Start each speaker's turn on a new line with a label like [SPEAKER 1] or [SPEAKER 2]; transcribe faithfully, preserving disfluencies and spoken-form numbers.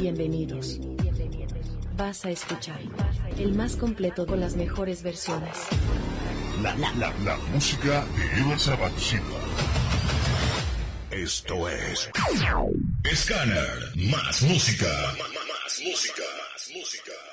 [SPEAKER 1] Bienvenidos. Vas a escuchar el más completo con las mejores versiones.
[SPEAKER 2] La, la, la, la música de Ever Sabancita. Esto es Scanner. Más música. Más, más, más música. Más música.